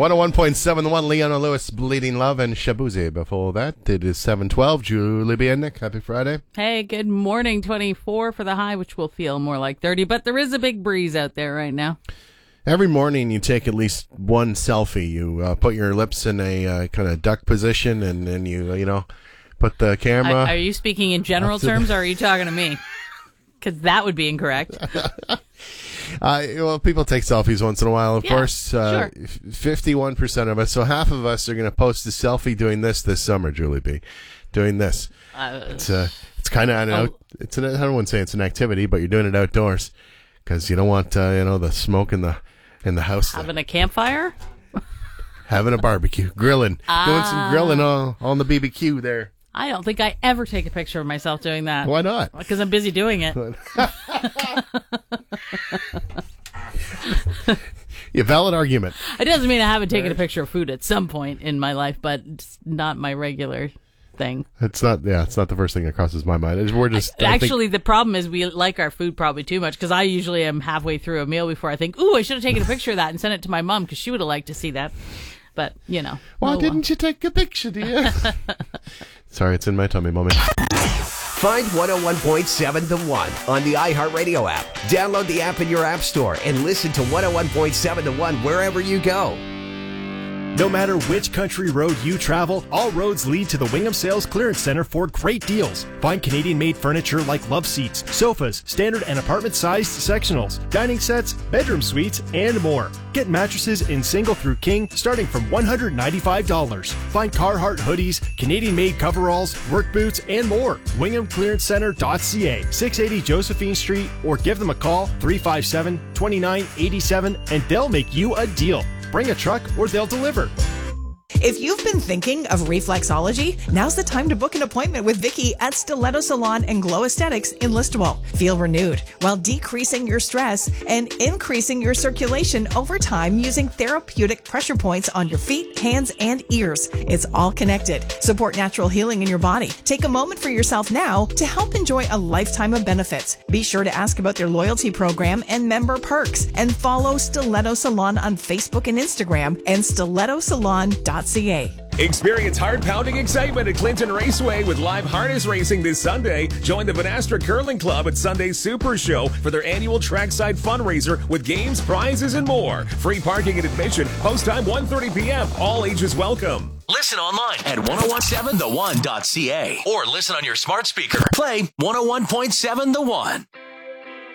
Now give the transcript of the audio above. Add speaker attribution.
Speaker 1: 101.7 The One, Leona Lewis, Bleeding Love, and Shabuzi. Before that, it is 7:12. Julie B. and Nick, happy Friday.
Speaker 2: Hey, good morning. 24 for the high, which will feel more like 30, but there is a big breeze out there right now.
Speaker 1: Every morning you take at least one selfie. You put your lips in a kind of duck position, and then you put the camera.
Speaker 2: Are you speaking in general terms, or are you talking to me? Because that would be incorrect.
Speaker 1: Well, people take selfies once in a while, of course.
Speaker 2: Sure.
Speaker 1: 51% of us, so half of us are going to post a selfie doing this summer, Julie B. Doing this. It's kind of, I don't want to say it's an activity, but you're doing it outdoors because you don't want, the smoke in the house.
Speaker 2: Having a campfire?
Speaker 1: Having a barbecue. Grilling. Doing some grilling on the BBQ there.
Speaker 2: I don't think I ever take a picture of myself doing that.
Speaker 1: Why not?
Speaker 2: Because I'm busy doing it.
Speaker 1: Yeah, valid argument.
Speaker 2: It doesn't mean I haven't taken a picture of food at some point in my life, but it's not my regular thing.
Speaker 1: It's not the first thing that crosses my mind.
Speaker 2: The problem is we like our food probably too much, because I usually am halfway through a meal before I think, ooh, I should have taken a picture of that and sent it to my mom because she would have liked to see that. But,
Speaker 1: Why didn't you take a picture, dear? Sorry, it's in my tummy, Mommy.
Speaker 3: Find 101.7 The One on the iHeartRadio app. Download the app in your app store and listen to 101.7 The One wherever you go.
Speaker 4: No matter which country road you travel, all roads lead to the Wingham Sales Clearance Center for great deals. Find Canadian-made furniture like love seats, sofas, standard and apartment-sized sectionals, dining sets, bedroom suites, and more. Get mattresses in single through king starting from $195. Find Carhartt hoodies, Canadian-made coveralls, work boots, and more. WinghamClearanceCenter.ca, 680 Josephine Street, or give them a call, 357-2987, and they'll make you a deal. Bring a truck or they'll deliver.
Speaker 5: If you've been thinking of reflexology, now's the time to book an appointment with Vicky at Stiletto Salon and Glow Aesthetics in Listowel. Feel renewed while decreasing your stress and increasing your circulation over time using therapeutic pressure points on your feet, hands, and ears. It's all connected. Support natural healing in your body. Take a moment for yourself now to help enjoy a lifetime of benefits. Be sure to ask about their loyalty program and member perks, and follow Stiletto Salon on Facebook and Instagram and stilettosalon.ca.
Speaker 6: Experience heart-pounding excitement at Clinton Raceway with live harness racing this Sunday. Join the Vanastra Curling Club at Sunday's Super Show for their annual trackside fundraiser with games, prizes, and more. Free parking and admission. Post time 1:30 p.m. All ages welcome.
Speaker 7: Listen online at 1017thone.ca or listen on your smart speaker. Play 101.7 The One.